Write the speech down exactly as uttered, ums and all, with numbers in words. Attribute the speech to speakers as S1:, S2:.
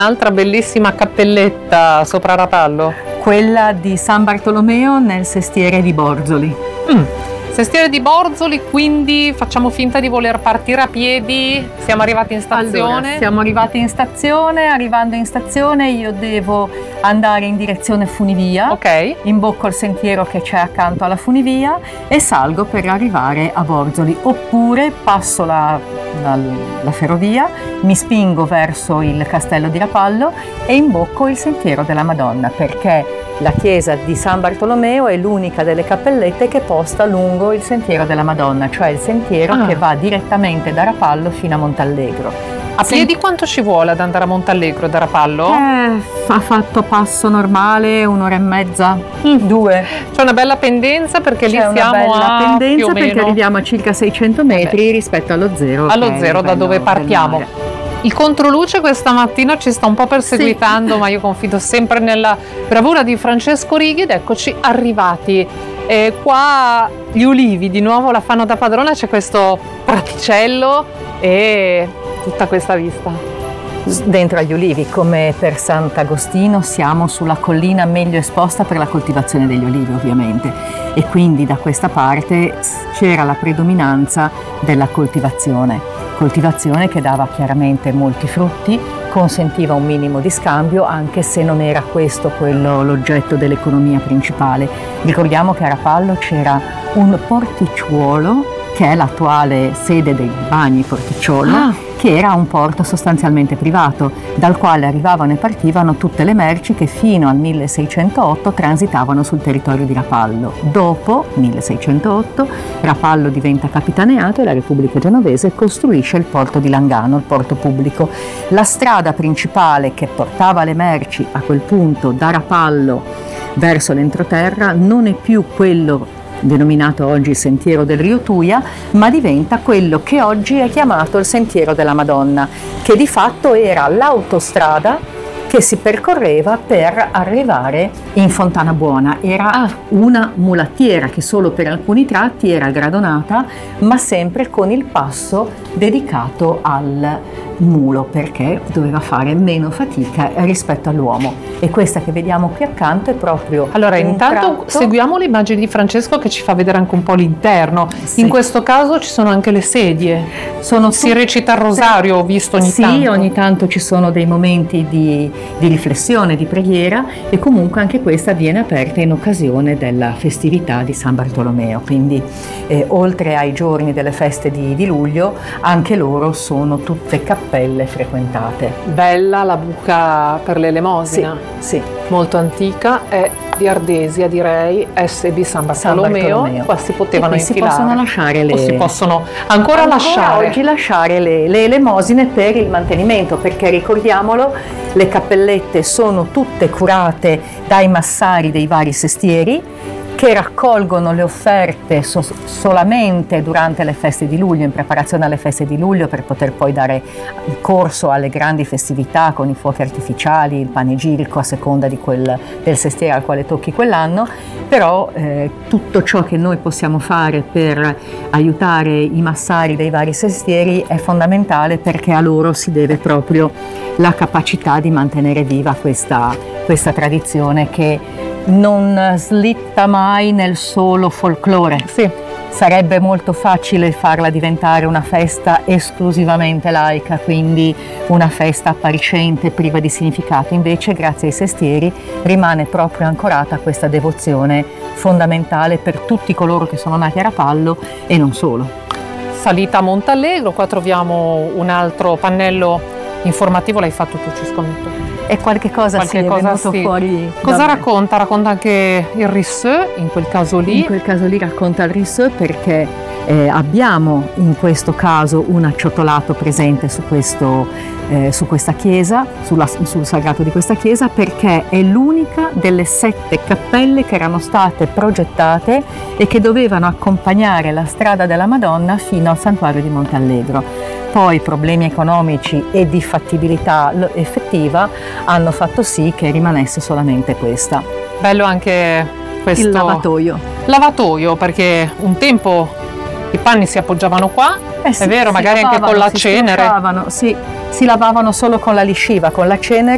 S1: Un'altra bellissima cappelletta sopra Rapallo.
S2: Quella di San Bartolomeo nel sestiere di Borzoli.
S1: Mm. Sestiere di Borzoli, quindi facciamo finta di voler partire a piedi. Siamo arrivati in stazione.
S2: Allora, siamo arrivati in stazione. Arrivando in stazione io devo andare in direzione funivia.
S1: Ok.
S2: Imbocco il sentiero che c'è accanto alla funivia e salgo per arrivare a Borzoli. Oppure passo la, la, la ferrovia, mi spingo verso il castello di Rapallo e imbocco il sentiero della Madonna, perché la chiesa di San Bartolomeo è l'unica delle cappellette che posta lungo il sentiero della Madonna, cioè il sentiero
S1: ah.
S2: che va direttamente da Rapallo fino a Montallegro.
S1: A piedi quanto ci vuole ad andare a Montallegro da Rapallo?
S2: Eh, ha fatto passo normale un'ora e mezza, mm. due.
S1: C'è una bella pendenza perché lì
S2: C'è
S1: siamo
S2: una bella
S1: a
S2: pendenza
S1: più o
S2: perché
S1: meno
S2: arriviamo a circa seicento metri eh rispetto allo zero.
S1: Allo zero da dove partiamo. Il controluce questa mattina ci sta un po' perseguitando, sì. Ma io confido sempre nella bravura di Francesco Righi ed eccoci arrivati. E qua gli ulivi di nuovo la fanno da padrona, c'è questo praticello e tutta questa vista.
S2: Dentro agli ulivi, come per Sant'Agostino, siamo sulla collina meglio esposta per la coltivazione degli ulivi ovviamente, e quindi da questa parte c'era la predominanza della coltivazione. Coltivazione che dava chiaramente molti frutti, consentiva un minimo di scambio, anche se non era questo quello l'oggetto dell'economia principale. Ricordiamo che a Rapallo c'era un porticciuolo, che è l'attuale sede dei bagni Porticciolo, ah. che era un porto sostanzialmente privato, dal quale arrivavano e partivano tutte le merci che fino al milleseicentotto transitavano sul territorio di Rapallo. Dopo milleseicentotto Rapallo diventa capitaneato e la Repubblica Genovese costruisce il porto di Langano, il porto pubblico. La strada principale che portava le merci a quel punto da Rapallo verso l'entroterra non è più quello denominato oggi il Sentiero del Rio Tuia, ma diventa quello che oggi è chiamato il Sentiero della Madonna, che di fatto era l'autostrada che si percorreva per arrivare in Fontana Buona. Era ah. una mulattiera che solo per alcuni tratti era gradonata, ma sempre con il passo dedicato al mulo, perché doveva fare meno fatica rispetto all'uomo. E questa che vediamo qui accanto è proprio
S1: allora intanto
S2: tratto...
S1: seguiamo l'immagine di Francesco che ci fa vedere anche un po' l'interno. Sì. In questo caso ci sono anche le sedie, sono si tu... recita il rosario, ho visto ogni
S2: sì,
S1: tanto
S2: sì, ogni tanto ci sono dei momenti di, di riflessione, di preghiera, e comunque anche questa viene aperta in occasione della festività di San Bartolomeo, quindi eh, oltre ai giorni delle feste di, di luglio, anche loro sono tutte cappelle frequentate.
S1: Bella la buca per l'elemosina.
S2: Sì. Sì.
S1: Molto antica, è di Ardesia direi, S B San Bartolomeo. San Bartolomeo. Qua si potevano
S2: e
S1: infilare.
S2: Si possono lasciare le...
S1: O si possono ancora,
S2: ancora
S1: lasciare.
S2: oggi lasciare le, le elemosine per il mantenimento, perché ricordiamolo, le cappellette sono tutte curate dai massari dei vari sestieri, che raccolgono le offerte so- solamente durante le feste di luglio, in preparazione alle feste di luglio, per poter poi dare corso alle grandi festività con i fuochi artificiali, il panegirico a seconda di quel, del sestiere al quale tocchi quell'anno. Però eh, tutto ciò che noi possiamo fare per aiutare i massari dei vari sestieri è fondamentale, perché a loro si deve proprio la capacità di mantenere viva questa, questa tradizione che non slitta mai nel solo folklore.
S1: Sì.
S2: Sarebbe molto facile farla diventare una festa esclusivamente laica, quindi una festa appariscente, priva di significato. Invece, grazie ai sestieri, rimane proprio ancorata questa devozione fondamentale per tutti coloro che sono nati a Rapallo e non solo.
S1: Salita a Montallegro, qua troviamo un altro pannello informativo, l'hai fatto tu, ci scommetto.
S2: E qualche cosa
S1: qualche
S2: si è
S1: cosa
S2: venuto
S1: sì.
S2: fuori.
S1: Cosa
S2: Vabbè.
S1: racconta? Racconta anche il Risseux, in quel caso lì.
S2: In quel caso lì racconta il Risseux, perché eh, abbiamo in questo caso un acciottolato presente su, questo, eh, su questa chiesa, sulla, sul sagrato di questa chiesa, perché è l'unica delle sette cappelle che erano state progettate e che dovevano accompagnare la strada della Madonna fino al santuario di Montallegro. Poi problemi economici e di fattibilità effettiva hanno fatto sì che rimanesse solamente questa.
S1: Bello anche questo
S2: il lavatoio.
S1: Lavatoio, perché un tempo i panni si appoggiavano qua,
S2: eh sì,
S1: è vero, magari lavavano, anche con la
S2: si
S1: cenere.
S2: Sì, si lavavano solo con la lisciva, con la cenere.